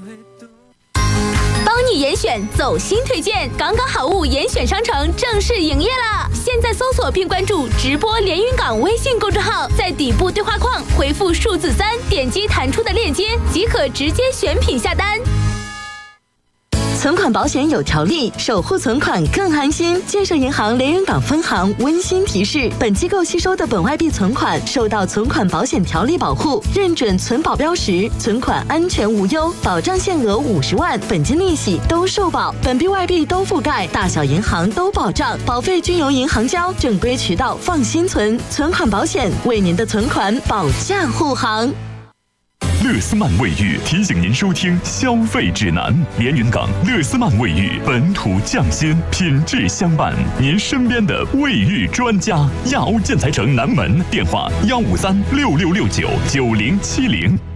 帮你严选走心推荐，刚刚好物严选商城正式营业了！现在搜索并关注直播连云港微信公众号，在底部对话框回复数字3，点击弹出的链接即可直接选品下单。 存款保险有条例，守护存款更安心。建设银行连云港分行温馨提示：本机构吸收的本外币存款受到存款保险条例保护，认准存保标识，存款安全无忧，保障限额50万，本金利息都受保，本币外币都覆盖，大小银行都保障，保费均由银行交，正规渠道放心存。存款保险为您的存款保驾护航。 乐思曼卫浴提醒您收听消费指南。连云港乐思曼卫浴，本土匠心，品质相伴，您身边的卫浴专家。亚欧建材城南门，电话15366699070。